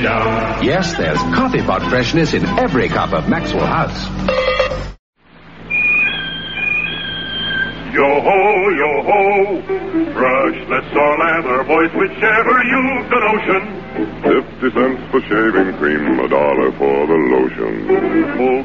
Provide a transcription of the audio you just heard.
down. Yes, there's coffee pot freshness in every cup of Maxwell House. Yo-ho, brushless or lather, boys, whichever you've the notion. 50 cents for shaving cream, $1 for the lotion.